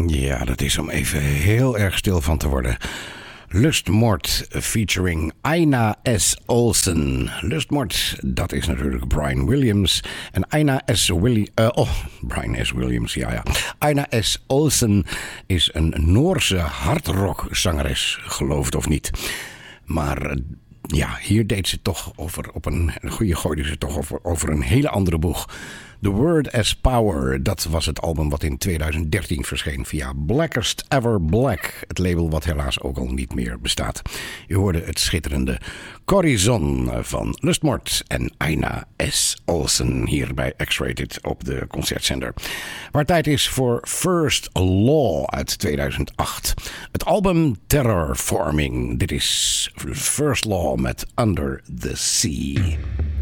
Ja, dat is om even heel erg stil van te worden. Lustmord featuring Aina S. Olsen. Lustmord, dat is natuurlijk Brian Williams. En Brian S. Williams, ja. Aina S. Olsen is een Noorse hardrock-zangeres, geloof het of niet. Maar ja, hier deed ze toch gooide ze toch over een hele andere boeg. The Word as Power, dat was het album wat in 2013 verscheen via Blackest Ever Black. Het label wat helaas ook al niet meer bestaat. U hoorde het schitterende Corizon van Lustmord en Aina S. Olsen hier bij X-Rated op de concertzender. Waar tijd is voor First Law uit 2008. Het album Terrorforming. Dit is First Law met Under the Sea.